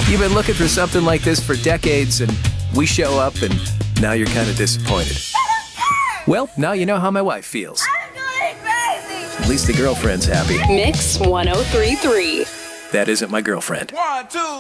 You've been looking for something like this for decades, and we show up, and now you're kind of disappointed. Well, now you know how my wife feels. I'm going crazy. At least the girlfriend's happy. Mix 1033. That isn't my girlfriend. 1, 2.